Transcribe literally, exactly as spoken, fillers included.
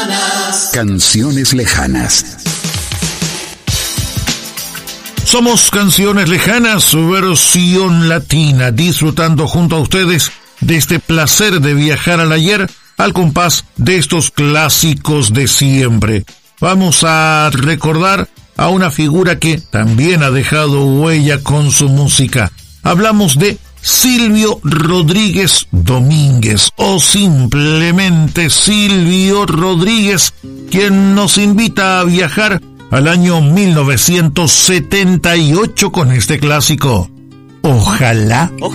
Canciones lejanas. Somos Canciones Lejanas, versión latina, disfrutando junto a ustedes de este placer de viajar al ayer al compás de estos clásicos de siempre. Vamos a recordar a una figura que también ha dejado huella con su música. Hablamos de Silvio Rodríguez Domínguez, o simplemente Silvio Rodríguez, quien nos invita a viajar al año mil novecientos setenta y ocho con este clásico. Ojalá